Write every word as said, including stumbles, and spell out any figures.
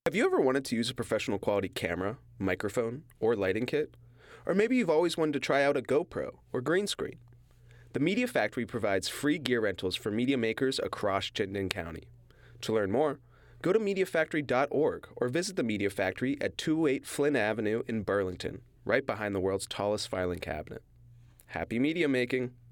Have you ever wanted to use a professional quality camera, microphone, or lighting kit? Or maybe you've always wanted to try out a GoPro or green screen. The Media Factory provides free gear rentals for media makers across Chittenden County. To learn more, go to media factory dot org or visit the Media Factory at two oh eight Flynn Avenue in Burlington, right behind the world's tallest filing cabinet. Happy media making!